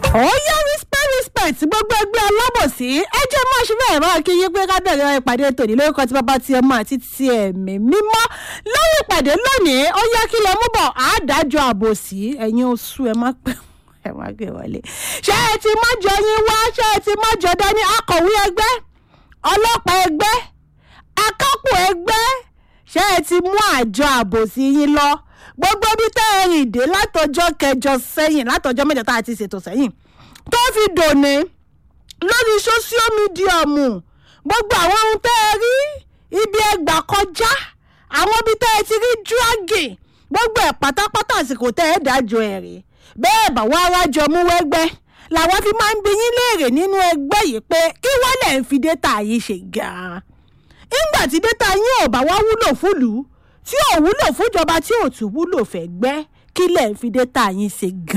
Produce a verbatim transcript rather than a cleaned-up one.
ó yẹ respect respect gbogbo ẹgbẹ́ alábòsí ẹjẹ́ máa ṣe bẹ́ẹ̀ máa kí yín pé ká bẹ̀rẹ̀ ìpàdé tòní lórúkọ tí bàbá ti ọmọ àti ti ẹ̀mí mímọ́ lórí ìpàdé lónìí ó yẹ kí lè mú bọ̀ àádájọ́ àbòsí ẹ̀yin oṣù ẹ̀ má pẹ́ ẹ̀ má gbé wọlé ṣé ẹ ti mọ́jọ yín wá ṣé ẹ ti mọ́jọ dání akọ̀wé ẹgbẹ́ ọlọ́pàá ẹgbẹ́ akápò ẹgbẹ́ ṣé ẹ ti mú àjọ àbòsí yín lọ gbogbo bí tẹ́ ẹ rìn dé látọjọ́ kẹjọ sẹ́yìn látọjọ́ mẹ́jọ tá a ti ṣètò sẹ́yìn tó fi dòní lórí social media mu gbogbo àwọn ohun tẹ́ ẹ rí ibi ẹgbà kọjá àwọn ibi tẹ́ ẹ ti rí dragging gbogbo ẹ̀ pátápátá àsìkò tẹ́ ẹ dájọ́ ẹ̀ rí bẹ́ẹ̀ bá wá wájọ mú wẹ́gbẹ́ làwọn fi máa ń bi yín léèrè nínú ẹgbẹ́ yìí pé kí wọ́n lè ń fi data yìí ṣe gan-an nígbà tí data yín ò bá wá wúlò fúlùú tí ò wúlò fúnjọba tí ò tún wúlò fẹ́ gbẹ́ kí lè ń fi data yín ṣe gan-an.